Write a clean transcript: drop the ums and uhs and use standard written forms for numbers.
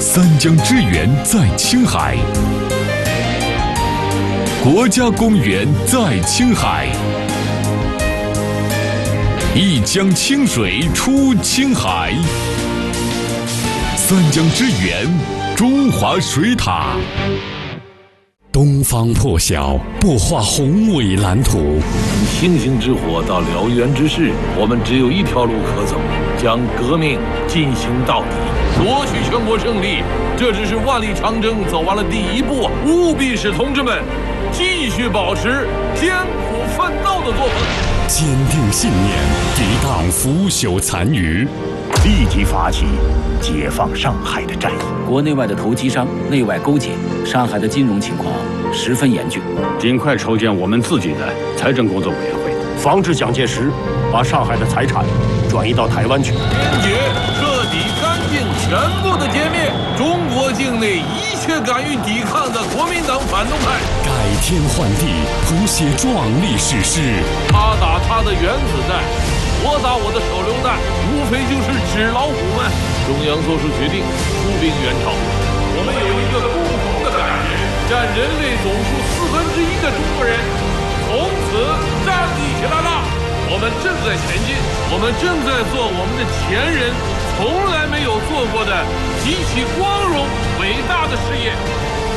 三江之源在青海，国家公园在青海，一江清水出青海，三江之源，中华水塔。东方破晓，擘画宏伟蓝图。 从星星之火到燎原之势，我们只有一条路可走，将革命进行到底，夺取全国胜利。这只是万里长征走完了第一步，务必使同志们继续保持艰苦奋斗的作风， 坚定信念，抵挡腐朽残余， 立即发起解放上海的战役。 国内外的投机商内外勾结，上海的金融情况十分严峻。 尽快筹建我们自己的财政工作委员会， 防止蒋介石把上海的财产转移到台湾去。 坚决、彻底、干净、全部的歼灭中国境内一切敢于抵抗的国民党反动派， 改天换地，谱写壮丽史诗。 他打他的原子弹，我打我的手榴弹，无非就是纸老虎们。中央做出决定，出兵援朝。我们有一个共同的感觉，占人类总数1/4的中国人从此站立起来了。我们正在前进，我们正在做我们的前人从来没有做过的极其光荣伟大的事业。